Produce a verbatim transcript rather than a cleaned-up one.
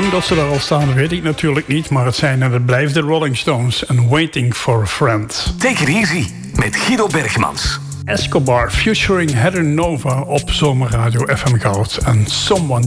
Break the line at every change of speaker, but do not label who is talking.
lang dat ze daar al staan, weet ik natuurlijk niet. Maar het zijn en het blijft de Rolling Stones en Waiting for a Friend.
Take it easy met Guido Bergmans.
Escobar featuring Heather Nova op Zomerradio F M Goud en Someone